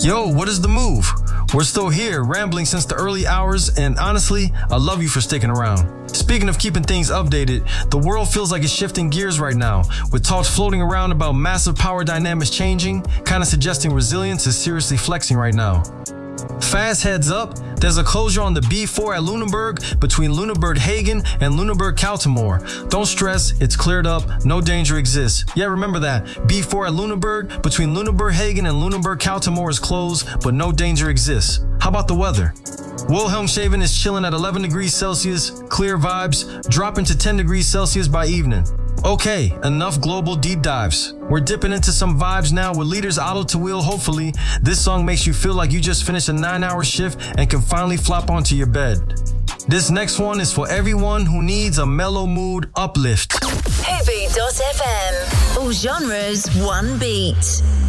Yo, what is the move? We're still here, rambling since the early hours, and honestly, I love you for sticking around. Speaking of keeping things updated, the world feels like it's shifting gears right now, with talks floating around about massive power dynamics changing, kind of suggesting resilience is seriously flexing right now. Fast heads up, there's a closure on the B4 at Lunenburg between Lunenburg-Hagen and Lunenburg-Kaltenmoor. Don't stress, it's cleared up, no danger exists. Yeah, remember that. B4 at Lunenburg between Lunenburg-Hagen and Lunenburg-Kaltenmoor is closed, but no danger exists. How about the weather? Wilhelmshaven is chilling at 11 degrees Celsius, clear vibes, dropping to 10 degrees Celsius by evening. Okay, enough global deep dives. We're dipping into some vibes now with Leaders Auto to Wheel. Hopefully, this song makes you feel like you just finished a 9-hour shift and can finally flop onto your bed. This next one is for everyone who needs a mellow mood uplift. Heavy.fm. All genres, one beat.